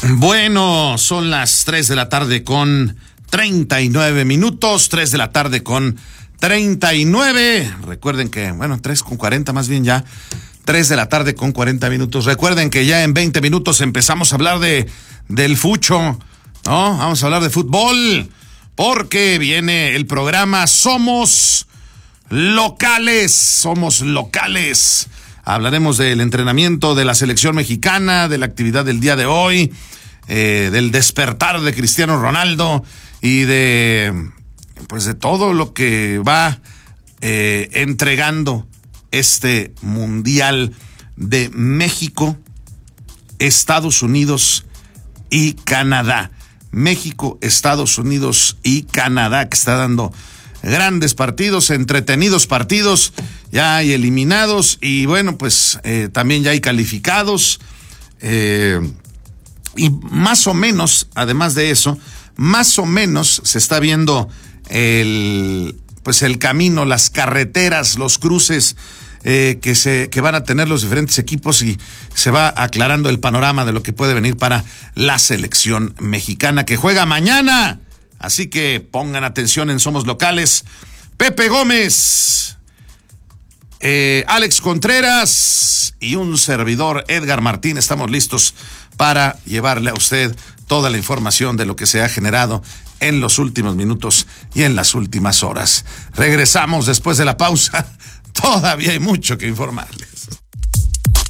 Bueno, son las 3 de la tarde con 39 minutos, 3 de la tarde con 39. Recuerden que, 3 con 40 más bien ya, 3 de la tarde con 40 minutos. Recuerden que ya en 20 minutos empezamos a hablar del fucho, ¿no? Vamos a hablar de fútbol, porque viene el programa Somos Locales. Hablaremos del entrenamiento de la selección mexicana, de la actividad del día de hoy, del despertar de Cristiano Ronaldo y de todo lo que va entregando este Mundial de México, Estados Unidos y Canadá. México, Estados Unidos y Canadá, que está dando grandes partidos, entretenidos partidos, ya hay eliminados y también ya hay calificados, y más o menos, además de eso, más o menos se está viendo el camino, las carreteras, los cruces que van a tener los diferentes equipos, y se va aclarando el panorama de lo que puede venir para la selección mexicana, que juega mañana. Así que pongan atención en Somos Locales. Pepe Gómez, Alex Contreras y un servidor, Edgar Martín, estamos listos para llevarle a usted toda la información de lo que se ha generado en los últimos minutos y en las últimas horas. Regresamos después de la pausa. Todavía hay mucho que informarle.